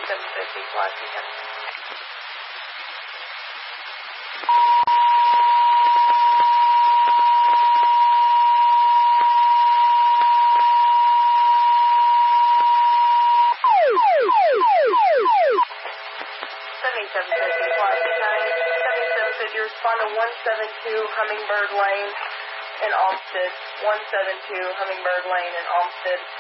750 Washington. Respond to 172 Hummingbird Lane in Olmsted. 172 Hummingbird Lane in Olmsted.